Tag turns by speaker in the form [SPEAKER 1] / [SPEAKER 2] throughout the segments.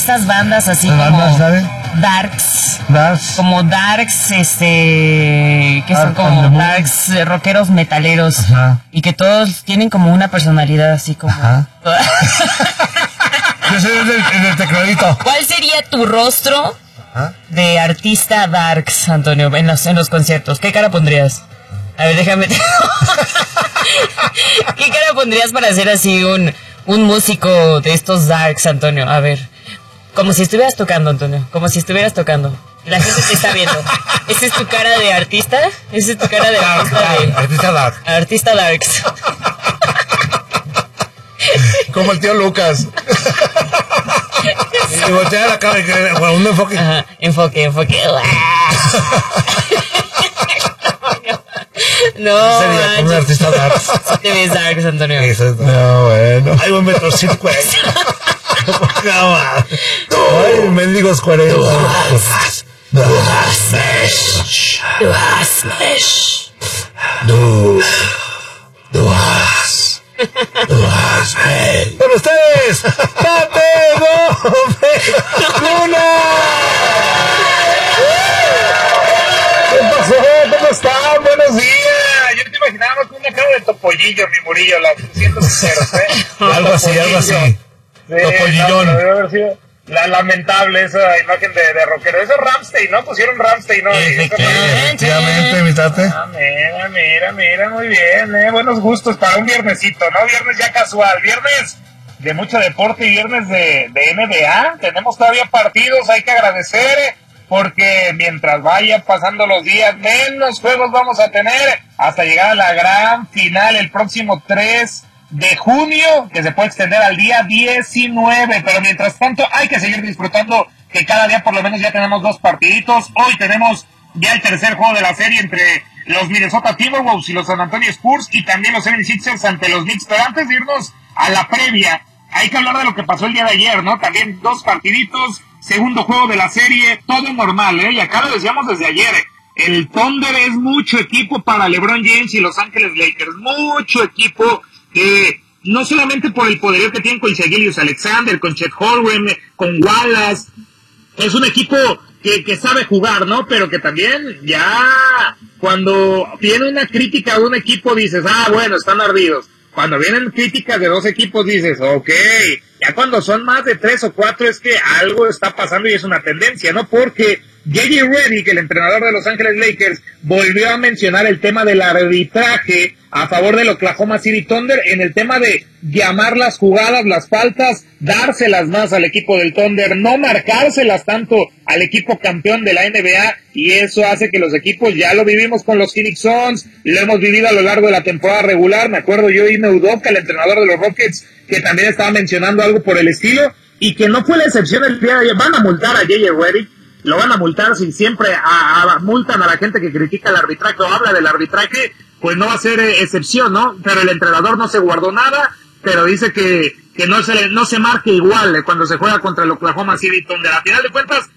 [SPEAKER 1] estas bandas así
[SPEAKER 2] ¿Las
[SPEAKER 1] como
[SPEAKER 2] bandas, ¿sabes?
[SPEAKER 1] Darks, como Darks, que son como Darks, rockeros metaleros.
[SPEAKER 2] Ajá.
[SPEAKER 1] Y que todos tienen como una personalidad así como...
[SPEAKER 2] Yo soy el del tecladito.
[SPEAKER 1] ¿Cuál sería tu rostro de artista Darks, Antonio, en los conciertos? ¿Qué cara pondrías? A ver, déjame... ¿Qué cara pondrías para hacer así un músico de estos Darks, Antonio? A ver, como si estuvieras tocando, Antonio, como si estuvieras tocando. La gente te está viendo. ¿Esa es tu cara de artista? ¿Esa es tu cara de
[SPEAKER 2] Artista Dark.
[SPEAKER 1] Artista Darks.
[SPEAKER 2] Como el tío Lucas. Y voltea la cara y un enfoque.
[SPEAKER 1] Ajá, enfoque. No,
[SPEAKER 2] sería como un artista Dark.
[SPEAKER 1] Sí te ves Darks, Antonio.
[SPEAKER 2] No, bueno. Ay, un metro 50. Ay, mendigos 40. Con ustedes, Pape Gómez Luna. ¿Qué pasó? ¿Cómo están? Buenos días. Yo te imaginaba con una cara de topollillo, mi Murillo, siendo sinceros, algo así. Sí, topollillón. Debe haber sido lamentable esa imagen de rockero. Eso es Rammstein, ¿no? Pusieron Rammstein, ¿no? Efectivamente, imitate. Mira, muy bien, buenos gustos para un viernesito, ¿no? Viernes ya casual, viernes de mucho deporte y viernes de NBA. Tenemos todavía partidos, hay que agradecer, porque mientras vayan pasando los días, menos juegos vamos a tener hasta llegar a la gran final el próximo 3 de junio, que se puede extender al día 19, pero mientras tanto hay que seguir disfrutando que cada día por lo menos ya tenemos 2 partiditos. Hoy tenemos ya el tercer juego de la serie entre los Minnesota Timberwolves y los San Antonio Spurs, y también los 76ers ante los Knicks. Pero antes de irnos a la previa, hay que hablar de lo que pasó el día de ayer, ¿no? También 2 partiditos, segundo juego de la serie, todo normal, y acá lo decíamos desde ayer. El Thunder es mucho equipo para LeBron James y Los Ángeles Lakers, mucho equipo, no solamente por el poderío que tienen con Shai Gilgeous-Alexander, con Chet Holmgren, con Wallace, es un equipo que sabe jugar, ¿no? Pero que también ya cuando viene una crítica de un equipo dices, bueno, están ardidos. Cuando vienen críticas de 2 equipos dices, ok, ya cuando son más de 3 o 4 es que algo está pasando y es una tendencia, ¿no? Porque J.J. Redick, el entrenador de Los Ángeles Lakers, volvió a mencionar el tema del arbitraje a favor del Oklahoma City Thunder, en el tema de llamar las jugadas, las faltas, dárselas más al equipo del Thunder, no marcárselas tanto al equipo campeón de la NBA, y eso hace que los equipos, ya lo vivimos con los Phoenix Suns, lo hemos vivido a lo largo de la temporada regular. Me acuerdo yo de Ime Udoka, el entrenador de los Rockets, que también estaba mencionando algo por el estilo, y que no fue la excepción el día de ayer. Van a multar a J.J. Redick, lo van a multar, si siempre multan a la gente que critica el arbitraje o habla del arbitraje, pues no va a ser excepción, ¿no? Pero el entrenador no se guardó nada, pero dice que no se marque igual cuando se juega contra el Oklahoma City Thunder. A final de cuentas,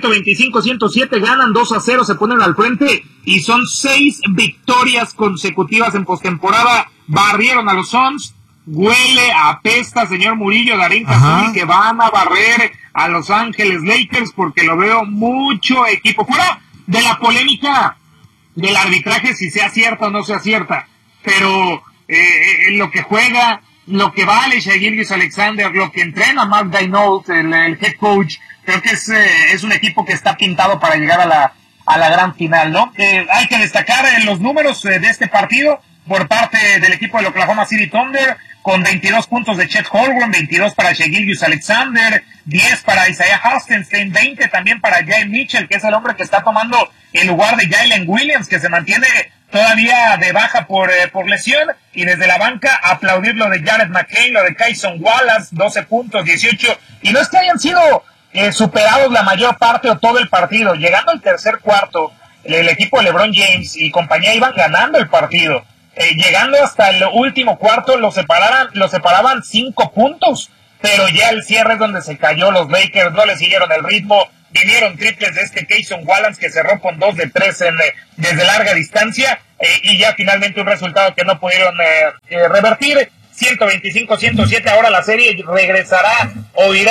[SPEAKER 2] 125-107, ganan 2-0, se ponen al frente y son 6 victorias consecutivas en postemporada. Barrieron a los Suns. Huele, apesta, señor Murillo, Darín Cazuli, que van a barrer a Los Ángeles Lakers, porque lo veo mucho equipo. Fuera de la polémica del arbitraje, si sea cierta o no sea cierta, pero lo que juega, lo que vale Shai Gilgeous-Alexander, lo que entrena Mark Daigneault, el head coach, creo que es un equipo que está pintado para llegar a la gran final, ¿no? Hay que destacar los números de este partido por parte del equipo del Oklahoma City Thunder, con 22 puntos de Chet Holmgren, 22 para Shai Gilgeous-Alexander, 10 para Isaiah Hartenstein, 20 también para Jay Mitchell, que es el hombre que está tomando el lugar de Jalen Williams, que se mantiene todavía de baja por lesión, y desde la banca aplaudir lo de Jared McCain, lo de Kyson Wallace, 12 puntos, 18, y no es que hayan sido superados la mayor parte o todo el partido. Llegando al tercer cuarto, el equipo de LeBron James y compañía iban ganando el partido. Llegando hasta el último cuarto lo separaban 5 puntos, pero ya el cierre es donde se cayó. Los Lakers no le siguieron el ritmo, vinieron triples de Kyson Wallace, que cerró con 2 de 3 desde larga distancia, y ya finalmente un resultado que no pudieron revertir. 125-107, ahora la serie regresará o irá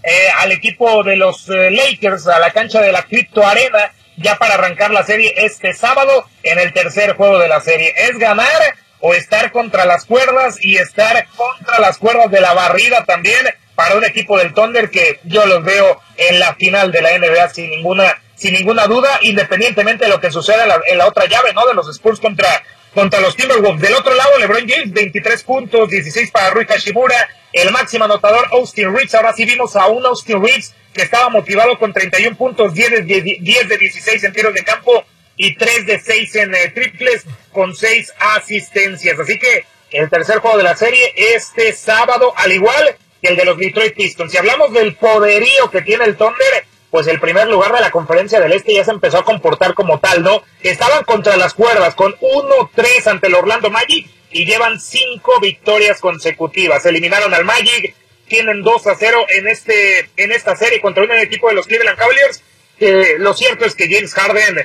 [SPEAKER 2] al equipo de los Lakers a la cancha de la Crypto Arena ya para arrancar la serie este sábado en el tercer juego de la serie. Es ganar o estar contra las cuerdas, y estar contra las cuerdas de la barrida también para un equipo del Thunder que yo los veo en la final de la NBA sin ninguna duda, independientemente de lo que suceda en la otra llave, ¿no? De los Spurs contra los Timberwolves. Del otro lado, LeBron James, 23 puntos, 16 para Rui Hachimura, el máximo anotador Austin Reeves. Ahora sí vimos a un Austin Reeves que estaba motivado con 31 puntos, 10 de 16 en tiros de campo y 3 de 6 en triples, con 6 asistencias. Así que el tercer juego de la serie este sábado, al igual que el de los Detroit Pistons. Si hablamos del poderío que tiene el Thunder, pues el primer lugar de la Conferencia del Este ya se empezó a comportar como tal, ¿no? Estaban contra las cuerdas con 1-3 ante el Orlando Magic y llevan 5 victorias consecutivas. Eliminaron al Magic, tienen 2-0 en esta serie contra un equipo de los Cleveland Cavaliers. Lo cierto es que James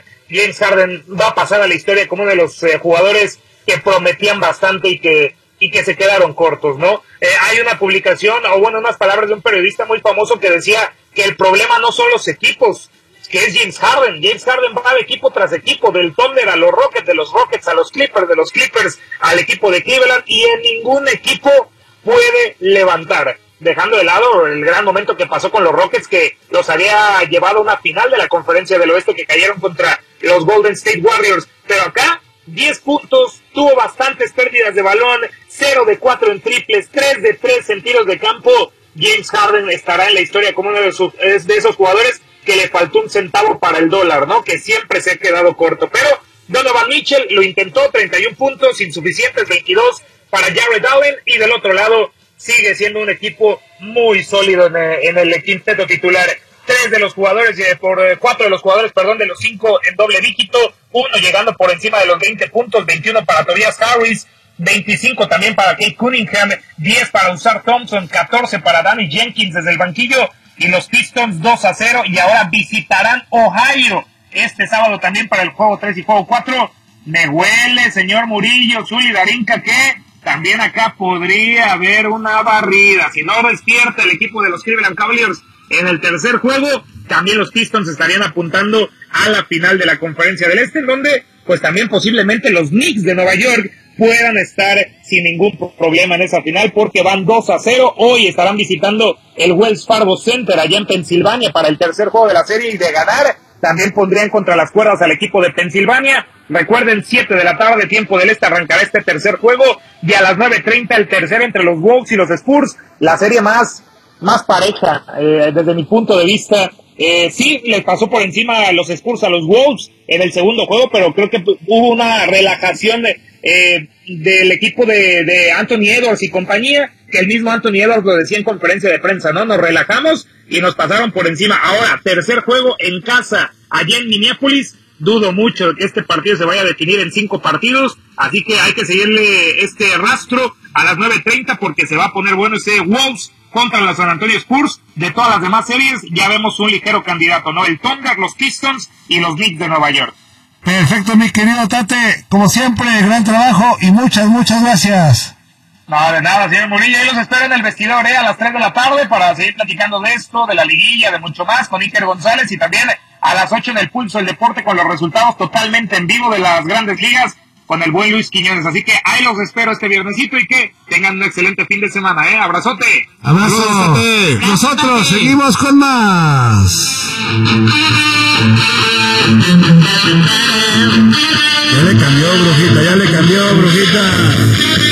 [SPEAKER 2] Harden va a pasar a la historia como uno de los jugadores que prometían bastante y que se quedaron cortos, ¿no? Hay una publicación, o bueno, unas palabras de un periodista muy famoso que decía que el problema no son los equipos, que es James Harden. James Harden va de equipo tras equipo, del Thunder a los Rockets, de los Rockets a los Clippers, de los Clippers al equipo de Cleveland, y en ningún equipo puede levantar. Dejando de lado el gran momento que pasó con los Rockets, que los había llevado a una final de la Conferencia del Oeste, que cayeron contra los Golden State Warriors. Pero acá, 10 puntos, tuvo bastantes pérdidas de balón, 0 de 4 en triples, 3 de 3 en tiros de campo. James Harden estará en la historia como uno de esos jugadores que le faltó un centavo para el dólar, ¿no? Que siempre se ha quedado corto. Pero Donovan Mitchell lo intentó, 31 puntos, insuficientes, 22 para Jarrett Allen, y del otro lado sigue siendo un equipo muy sólido en el quinteto titular. 4 de los jugadores, de los 5 en doble dígito, uno llegando por encima de los 20 puntos, 21 para Tobias Harris, 25 también para Kate Cunningham, 10 para Ausar Thompson, 14 para Danny Jenkins desde el banquillo, y los Pistons 2-0, y ahora visitarán Ohio este sábado también para el juego 3 y juego 4. Me huele, señor Murillo, Zuli, Darinka, que también acá podría haber una barrida. Si no despierta el equipo de los Cleveland Cavaliers en el tercer juego, también los Pistons estarían apuntando a la final de la Conferencia del Este, en donde pues también posiblemente los Knicks de Nueva York puedan estar sin ningún problema en esa final, porque van 2-0. Hoy estarán visitando el Wells Fargo Center allá en Pensilvania para el tercer juego de la serie, y de ganar también pondrían contra las cuerdas al equipo de Pensilvania. Recuerden, 7 de la tarde, tiempo del este, arrancará este tercer juego, y a las 9:30 el tercero entre los Wolves y los Spurs, la serie más pareja, desde mi punto de vista. Sí, les pasó por encima a los Spurs a los Wolves en el segundo juego, pero creo que hubo una relajación del equipo de Anthony Edwards y compañía, que el mismo Anthony Edwards lo decía en conferencia de prensa, ¿no? Nos relajamos y nos pasaron por encima. Ahora, tercer juego en casa, allá en Minneapolis. Dudo mucho que este partido se vaya a definir en 5 partidos, así que hay que seguirle este rastro a las 9:30, porque se va a poner bueno ese Wolves contra los San Antonio Spurs. De todas las demás series ya vemos un ligero candidato, ¿no? El Thunder, los Pistons y los Knicks de Nueva York.
[SPEAKER 3] Perfecto, mi querido Tate, como siempre, gran trabajo y muchas gracias.
[SPEAKER 2] No, de nada, señor Murillo. Ahí los espero en el vestidor, a las 3 de la tarde para seguir platicando de esto, de la liguilla, de mucho más, con Iker González, y también a las 8 en el Pulso del Deporte con los resultados totalmente en vivo de las grandes ligas con el buen Luis Quiñones. Así que ahí los espero este viernesito, y que tengan un excelente fin de semana, Abrazote.
[SPEAKER 3] Abrazo. Nosotros seguimos con más. Ya le cambió, brujita.